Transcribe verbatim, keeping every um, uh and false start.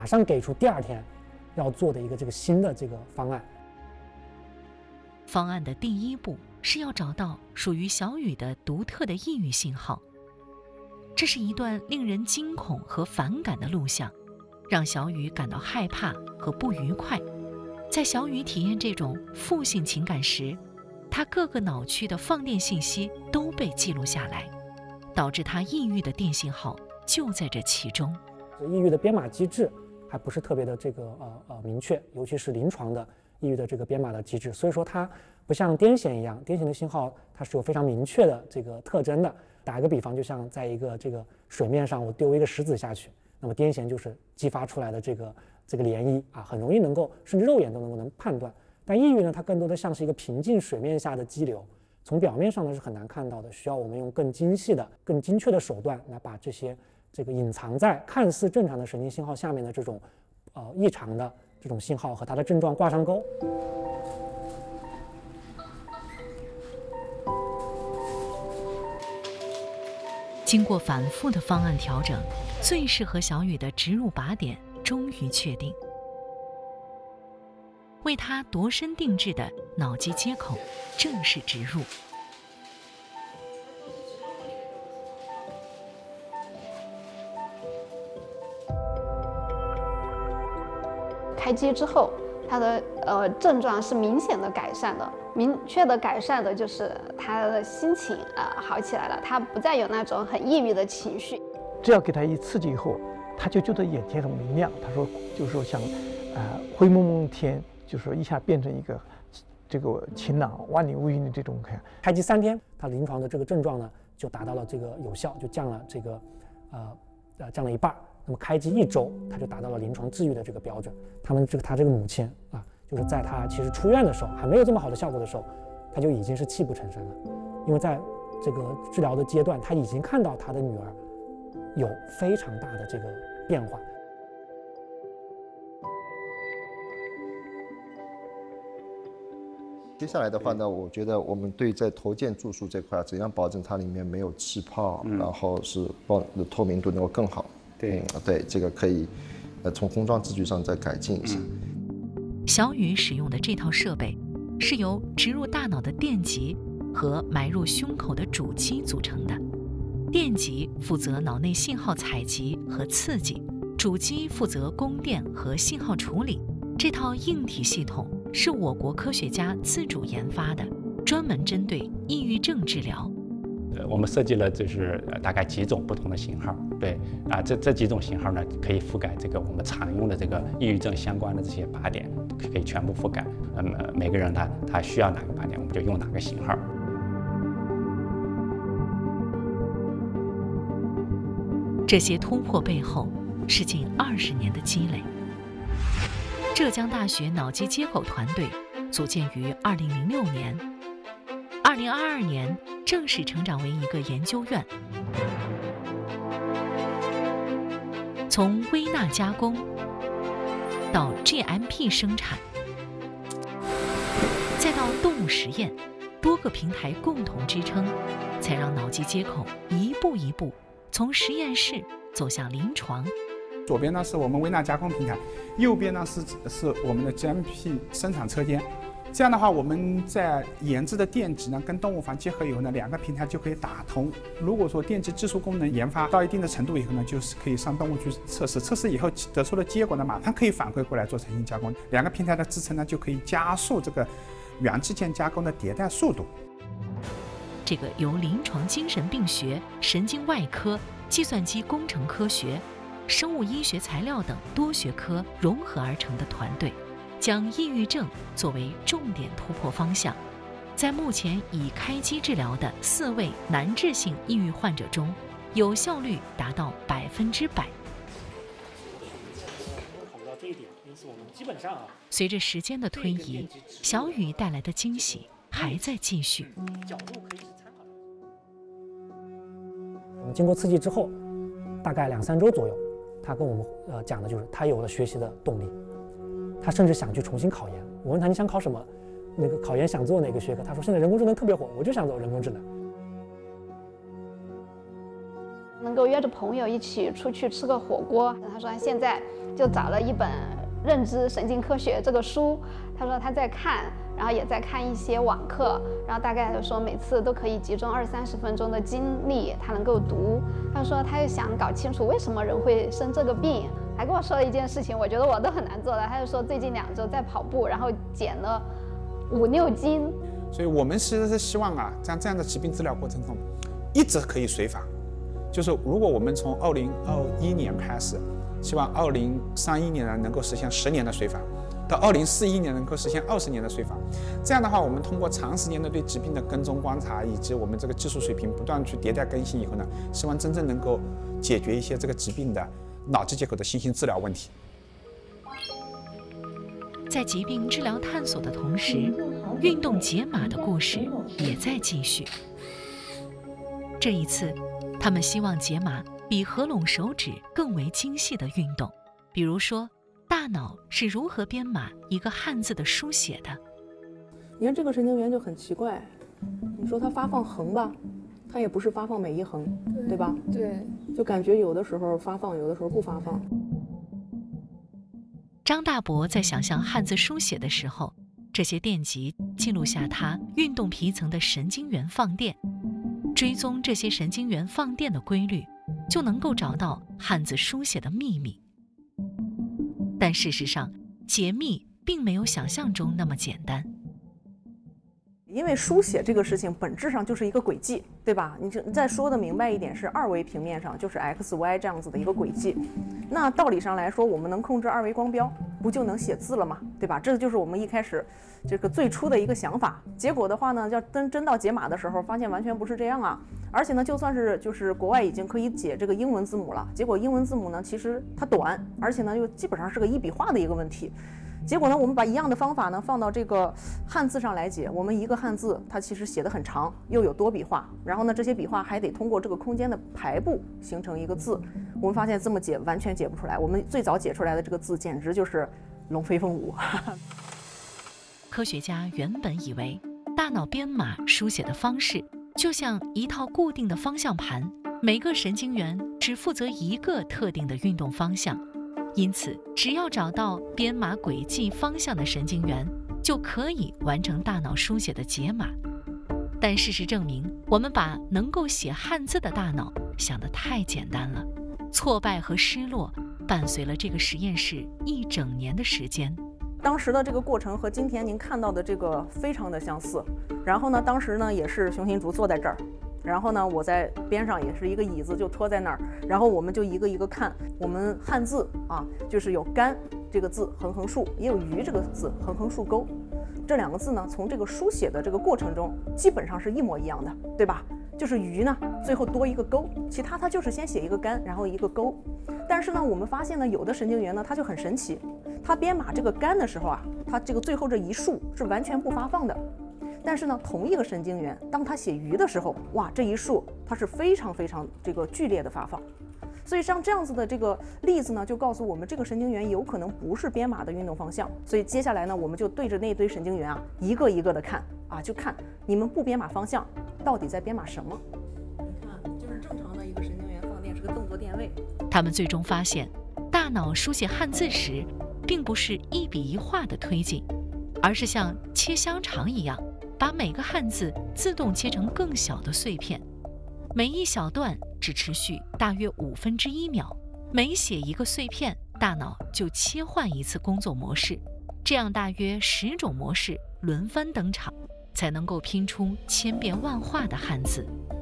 马上给出第二天要做的一个这个新的这个方案。 方案的第一步是要找到属于小雨的独特的抑郁信号。这是一段令人惊恐和反感的录像，让小雨感到害怕和不愉快。在小雨体验这种负性情感时，他各个脑区的放电信息都被记录下来，导致他抑郁的电信号就在这其中。 抑郁的编码机制还不是特别的这个呃呃明确，尤其是临床的抑郁的这个编码的机制，所以说它不像癫痫一样，癫痫的信号它是有非常明确的这个特征的。打一个比方，就像在一个这个水面上，我丢一个石子下去，那么癫痫就是激发出来的这个这个涟漪啊，很容易能够甚至肉眼都能够能判断。但抑郁呢，它更多的像是一个平静水面下的激流，从表面上呢是很难看到的，需要我们用更精细的、更精确的手段来把这些这个隐藏在看似正常的神经信号下面的这种呃异常的这种信号和它的症状挂上钩。 经过反复的方案调整，最适合小雨的植入靶点终于确定。为他度身定制的脑机接口正式植入。 开机之后，他的呃症状是明显的改善的，明确的改善的就是他的心情啊、呃、好起来了，他不再有那种很抑郁的情绪。 只要给他一刺激以后，他就觉得眼前很明亮。他说，就是说像，呃，灰蒙蒙天，就是说一下变成一个这个晴朗、万里无云的这种看。 开机三天，他临床的这个症状呢就达到了这个有效，就降了这个呃呃降了一半。那么开机一周，他就达到了临床治愈的这个标准。他们这个他这个母亲啊，就是在他其实出院的时候还没有这么好的效果的时候，他就已经是泣不成声了，因为在这个治疗的阶段，他已经看到他的女儿有非常大的这个变化。 接下来的话呢，我觉得我们对在头件注束这块，怎样保证它里面没有气泡，嗯、然后是包的透明度能够更好。对、嗯，对，这个可以，呃，从工装字据上再改进一下。 嗯、小雨使用的这套设备是由植入大脑的电极和埋入胸口的主机组成的。电极负责脑内信号采集和刺激，主机负责供电和信号处理。这套硬体系统是我国科学家自主研发的，专门针对抑郁症治疗。 呃，我们设计了就是大概几种不同的型号，对啊，这这几种型号呢，可以覆盖这个我们常用的这个抑郁症相关的这些靶点，可以全部覆盖。那么每个人他他需要哪个靶点，我们就用哪个型号。 这些突破背后是近二十年的积累。浙江大学脑机接口团队组建于二零零六年，二零二二年正式成长为一个研究院。从微纳加工到 G M P 生产，再到动物实验，多个平台共同支撑，才让脑机接口一步一步从实验室走向临床。 左边呢是我们微纳加工平台，右边呢是是我们的 G M P 生产车间。这样的话，我们在研制的电极呢跟动物房结合以后呢，两个平台就可以打通。如果说电极技术功能研发到一定的程度以后呢，就是可以上动物去测试，测试以后得出的结果呢，马上可以反馈过来做成型加工。两个平台的支撑呢，就可以加速这个元器件加工的迭代速度。 这个由临床精神病学、神经外科、计算机工程科学、生物医学材料等多学科融合而成的团队，将抑郁症作为重点突破方向，在目前已开机治疗的四位难治性抑郁患者中，有效率达到百分之百。随着时间的推移，小雨带来的惊喜还在继续。 我们经过刺激之后，大概两三周左右，他跟我们呃讲的就是他有了学习的动力。他甚至想去重新考研。我问他你想考什么？那个考研想做哪个学科？他说现在人工智能特别火，我就想走人工智能。 能够约着朋友一起出去吃个火锅。他说现在就找了一本《认知神经科学》这个书，他说他在看，然后也在看一些网课，然后大概就说每次都可以集中二三十分钟的精力，他能够读。他说他又想搞清楚为什么人会生这个病，还跟我说了一件事情，我觉得我都很难做的。他就说最近两周在跑步，然后减了五六斤。 所以我们其实是希望啊，在这样的疾病治疗过程中，一直可以随访。就是如果我们从二零二一年开始，希望二零三一年呢能够实现十年的随访，到二零四一年能够实现二十年的随访。这样的话，我们通过长时间的对疾病的跟踪观察，以及我们这个技术水平不断去迭代更新以后呢，希望真正能够解决一些这个疾病的脑机结构的新型治疗问题。 在疾病治疗探索的同时，运动解码的故事也在继续。这一次，他们希望解码比合拢手指更为精细的运动，比如说，大脑是如何编码一个汉字的书写的。 你看这个神经元就很奇怪，你说它发放横吧，它也不是发放每一横， 对, 对吧？ 对， 就感觉有的时候发放，有的时候不发放。 张大伯在想象汉字书写的时候，这些电极记录下他运动皮层的神经元放电，追踪这些神经元放电的规律，就能够找到汉字书写的秘密。但事实上，解密并没有想象中那么简单。 因为书写这个事情本质上就是一个轨迹，对吧？你再说的明白一点，是二维平面上就是 x y 这样子的一个轨迹。那道理上来说，我们能控制二维光标，不就能写字了吗？对吧？这就是我们一开始这个最初的一个想法。结果的话呢，要真真到解码的时候，发现完全不是这样啊！而且呢，就算是就是国外已经可以解这个英文字母了，结果英文字母呢，其实它短，而且呢又基本上是个一笔画的一个问题。结果呢，我们把一样的方法呢放到这个汉字上来解，我们一个汉字它其实写得很长，又有多笔画，然后呢这些笔画还得通过这个空间的排布形成一个字。我们发现这么解完全解不出来，我们最早解出来的这个字简直就是龙飞凤舞。 科学家原本以为大脑编码书写的方式就像一套固定的方向盘，每个神经元只负责一个特定的运动方向。因此，只要找到编码轨迹方向的神经元，就可以完成大脑书写的解码。但事实证明，我们把能够写汉字的大脑想得太简单了。挫败和失落伴随了这个实验室一整年的时间。 当时的这个过程和今天您看到的这个非常的相似。然后呢，当时呢也是熊新竹坐在这儿。然后呢，我在边上也是一个椅子，就拖在那儿，然后我们就一个一个看。我们汉字啊，就是有干这个字横横竖，也有鱼这个字横横竖钩。这两个字呢，从这个书写的这个过程中，基本上是一模一样的，对吧？就是鱼呢，最后多一个钩，其他它就是先写一个干，然后一个钩。但是呢，我们发现呢，有的神经元呢，它就很神奇，它编码这个干的时候啊，它这个最后这一竖是完全不发放的。但是呢，同一个神经元，当它写鱼的时候，哇，这一竖它是非常非常这个剧烈的发放。所以像这样子的这个例子呢，就告诉我们这个神经元有可能不是编码的运动方向。所以接下来呢，我们就对着那堆神经元啊，一个一个的看啊，就看你们不编码方向到底在编码什么。你看，就是正常的一个神经元放电是个动作电位。 他们最终发现，大脑书写汉字时，并不是一笔一画的推进，而是像切香肠一样。把每个汉字自动切成更小的碎片，每一小段只持续大约五分之一秒，每写一个碎片，大脑就切换一次工作模式，这样大约十种模式轮番登场，才能够拼出千变万化的汉字。